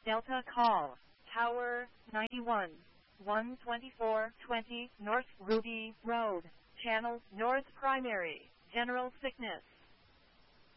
Delta call. Tower 91. 12420 North Ruby Road. Channel North Primary. General Sickness.